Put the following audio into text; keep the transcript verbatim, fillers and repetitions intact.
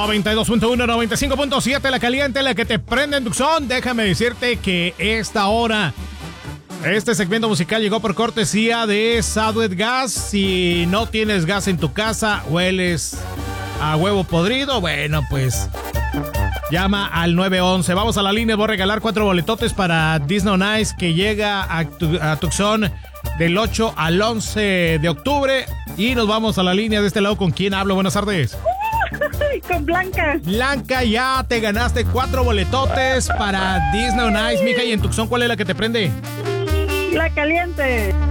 noventa y dos punto uno, noventa y cinco punto siete, la caliente, la que te prende en Tucson. Déjame decirte que esta hora, este segmento musical llegó por cortesía de Southwest Gas. Si no tienes gas en tu casa, hueles a huevo podrido, bueno, pues llama al nueve once. Vamos a la línea, voy a regalar cuatro boletotes para Disney on Ice que llega a, tu, a Tucson del ocho al once de octubre. Y nos vamos a la línea de este lado. ¿Con quién hablo? Buenas tardes. Con Blanca. Blanca, ya te ganaste cuatro boletotes para Disney on Ice, mija. ¿Y en Tucson cuál es la que te prende? La caliente.